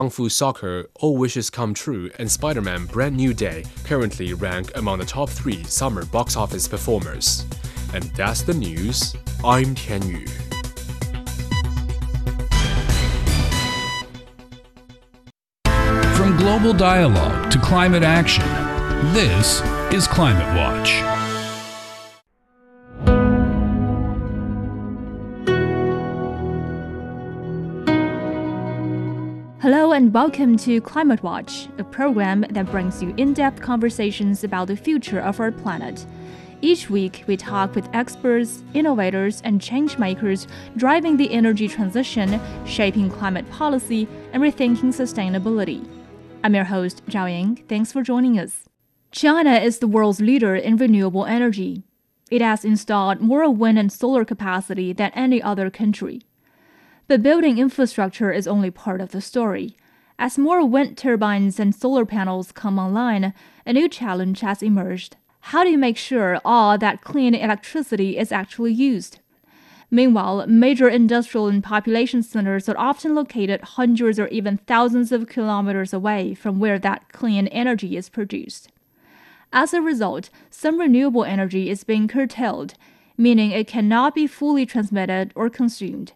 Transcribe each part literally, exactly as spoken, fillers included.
Kung Fu Soccer, All Wishes Come True, and Spider-Man Brand New Day currently rank among the top three summer box office performers. And that's the news. I'm Tian Yu. From global dialogue to climate action, this is Climate Watch. Hello and welcome to Climate Watch, a program that brings you in-depth conversations about the future of our planet. Each week, we talk with experts, innovators, and change-makers driving the energy transition, shaping climate policy, and rethinking sustainability. I'm your host, Zhao Ying. Thanks for joining us. China is the world's leader in renewable energy. It has installed more wind and solar capacity than any other country. But building infrastructure is only part of the story. As more wind turbines and solar panels come online, a new challenge has emerged. How do you make sure all that clean electricity is actually used? Meanwhile, major industrial and population centers are often located hundreds or even thousands of kilometers away from where that clean energy is produced. As a result, some renewable energy is being curtailed, meaning it cannot be fully transmitted or consumed.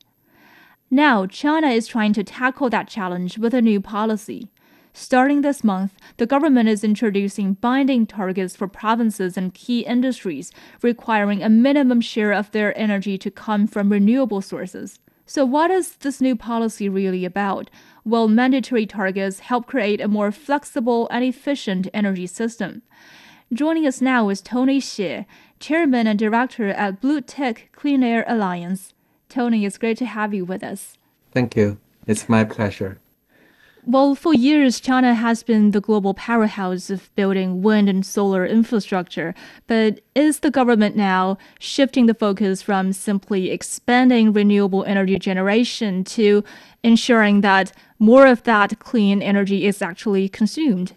Now, China is trying to tackle that challenge with a new policy. Starting this month, the government is introducing binding targets for provinces and key industries, requiring a minimum share of their energy to come from renewable sources. So what is this new policy really about? Well, mandatory targets help create a more flexible and efficient energy system. Joining us now is Tony Xie, Chairman and Director at Blue Tech Clean Air Alliance. Tony, it's great to have you with us. Thank you. It's my pleasure. Well, for years, China has been the global powerhouse of building wind and solar infrastructure. But is the government now shifting the focus from simply expanding renewable energy generation to ensuring that more of that clean energy is actually consumed?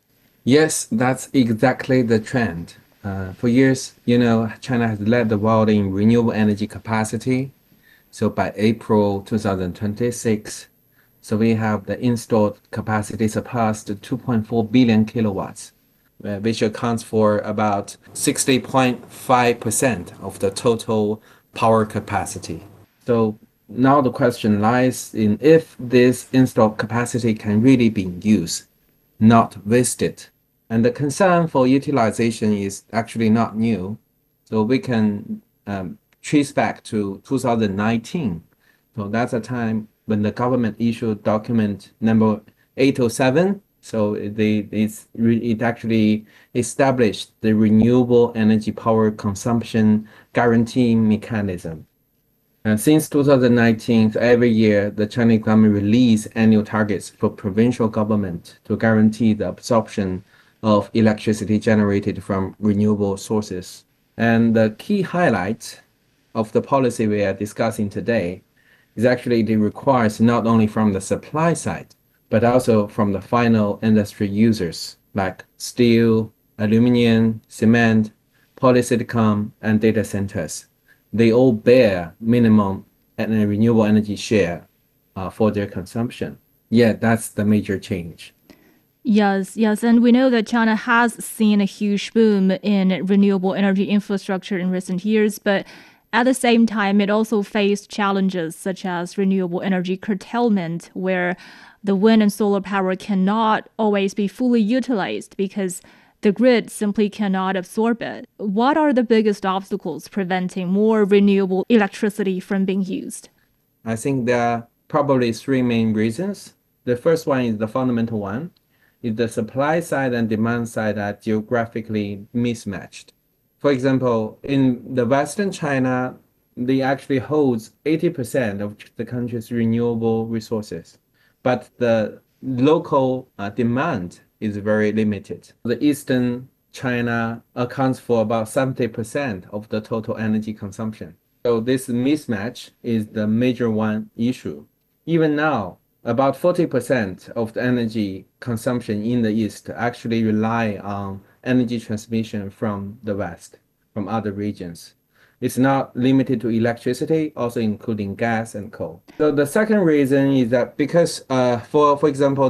Yes, that's exactly the trend. Uh, for years, you know, China has led the world in renewable energy capacity. So by April two thousand twenty-six, so we have the installed capacity surpassed two point four billion kilowatts, uh, which accounts for about sixty point five percent of the total power capacity. So now the question lies in if this installed capacity can really be used, not wasted. And the concern for utilization is actually not new. So we can um, trace back to two thousand nineteen. So that's a time when the government issued document number eight oh seven. So they, it's, it actually established the renewable energy power consumption guarantee mechanism. And since two thousand nineteen, every year, the Chinese government release annual targets for provincial government to guarantee the absorption of electricity generated from renewable sources. And the key highlight of the policy we are discussing today is actually it requires not only from the supply side, but also from the final industry users like steel, aluminum, cement, polysilicon, and data centers. They all bear minimum and a renewable energy share uh, for their consumption. Yeah, that's the major change. Yes, yes, and we know that China has seen a huge boom in renewable energy infrastructure in recent years, but at the same time, it also faced challenges such as renewable energy curtailment, where the wind and solar power cannot always be fully utilized because the grid simply cannot absorb it. What are the biggest obstacles preventing more renewable electricity from being used? I think there are probably three main reasons. The first one is the fundamental one, is the supply side and demand side are geographically mismatched. For example, in the Western China, they actually holds eighty percent of the country's renewable resources, but the local uh, demand is very limited. The Eastern China accounts for about seventy percent of the total energy consumption. So this mismatch is the major one issue. Even now, about forty percent of the energy consumption in the East actually rely on energy transmission from the West, from other regions. It's not limited to electricity, also including gas and coal. So the second reason is that because, uh, for, for example,